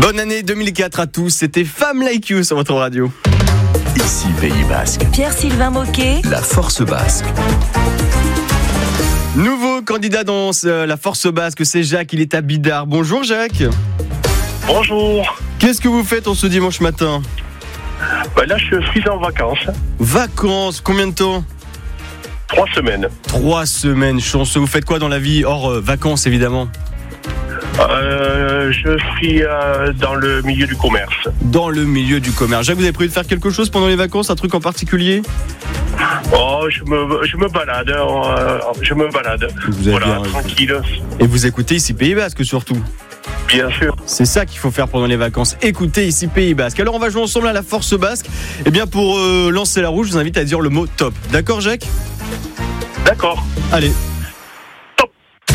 Bonne année 2004 à tous, c'était Femme Like You sur votre radio. Ici Pays Basque. Pierre-Sylvain Moquet. La Force Basque. Nouveau candidat dans la Force Basque, c'est Jacques, il est à Bidart. Bonjour Jacques. Bonjour. Qu'est-ce que vous faites en ce dimanche matin ? Là, je suis en vacances. Vacances, combien de temps ? 3 semaines. 3 semaines, chanceux. Vous faites quoi dans la vie, hors vacances évidemment ? Je suis dans le milieu du commerce. Dans le milieu du commerce. Jacques, vous avez prévu de faire quelque chose pendant les vacances, un truc en particulier ? Je me balade. Vous avez Voilà, bien tranquille. Et vous écoutez ici Pays Basque surtout. Bien sûr. C'est ça qu'il faut faire pendant les vacances. Écoutez ici Pays Basque. Alors on va jouer ensemble à la Force Basque. Et bien pour lancer la roue, je vous invite à dire le mot top. D'accord Jacques ? D'accord. Allez. Top.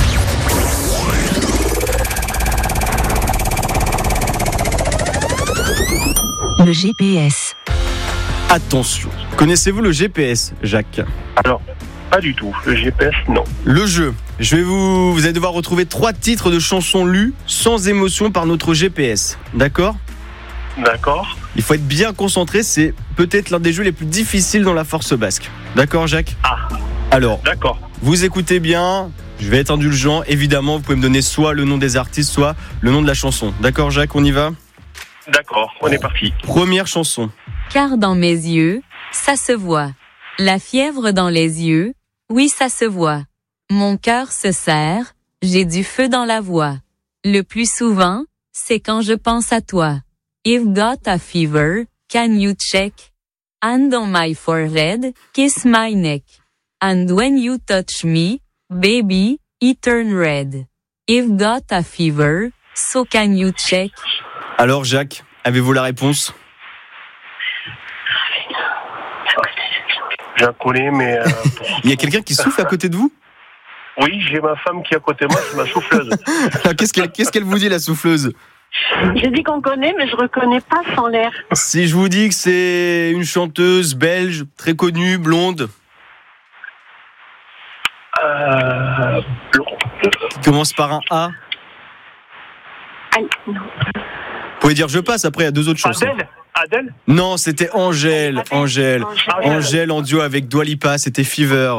Le GPS. Attention. Connaissez-vous le GPS, Jacques ? Alors, pas du tout. Le GPS, non. Le jeu. Vous allez devoir retrouver 3 titres de chansons lues sans émotion par notre GPS. D'accord ? D'accord. Il faut être bien concentré. C'est peut-être l'un des jeux les plus difficiles dans la Force Basque. D'accord, Jacques ? Ah, Alors, d'accord. vous écoutez bien. Je vais être indulgent. Évidemment, vous pouvez me donner soit le nom des artistes, soit le nom de la chanson. D'accord, Jacques, on y va ? D'accord, on est parti. Première chanson. Car dans mes yeux, ça se voit. La fièvre dans les yeux, oui ça se voit. Mon cœur se serre, j'ai du feu dans la voix. Le plus souvent, c'est quand je pense à toi. I've got a fever, can you check? Hand on my forehead, kiss my neck. And when you touch me, baby, it turn red. I've got a fever, so can you check? Alors, Jacques, avez-vous la réponse ? Je la connais, mais... Il y a quelqu'un qui souffle à côté de vous ? Oui, j'ai ma femme qui est à côté de moi, c'est ma souffleuse. Alors, qu'est-ce qu'elle vous dit, la souffleuse ? J'ai dit qu'on connaît, mais je reconnais pas sans l'air. Si je vous dis que c'est une chanteuse belge, très connue, blonde, qui commence par un A, Aïe, non. vous pouvez dire je passe, après il y a 2 autres chansons. Adèle. Non, c'était Angèle en duo avec Dua Lipa, c'était Fever.